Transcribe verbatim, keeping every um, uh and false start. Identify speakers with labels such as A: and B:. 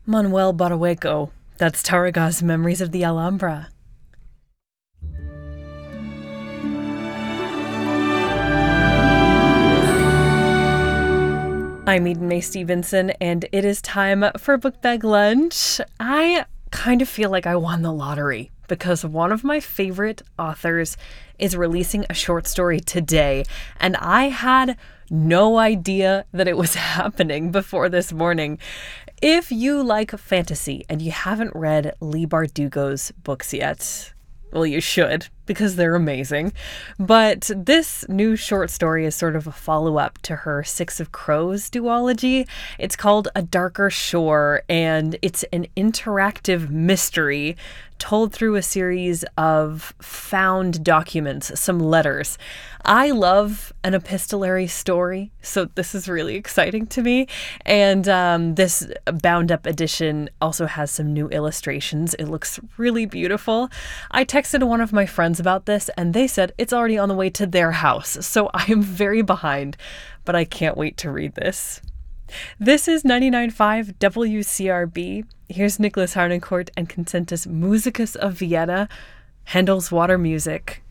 A: Manuel Barahueco. That's Tarragas' Memories of the Alhambra. I'm Eden May Stevenson, and it is time for Book Bag Lunch. I kind of feel like I won the lottery because one of my favorite authors is releasing a short story today, and I had no idea that it was happening before this morning. If you like fantasy and you haven't read Leigh Bardugo's books yet, well, you should, because they're amazing. But this new short story is sort of a follow-up to her Six of Crows duology. It's called A Darker Shore, and it's an interactive mystery told through a series of found documents, some letters. I love an epistolary story, so this is really exciting to me. And um, this bound up edition also has some new illustrations. It looks really beautiful. I texted one of my friends about this, and they said it's already on the way to their house, so I am very behind, but I can't wait to read this. This is ninety-nine point five W C R B. Here's Nicholas Harnoncourt and Concentus Musicus of Vienna, Handel's Water Music.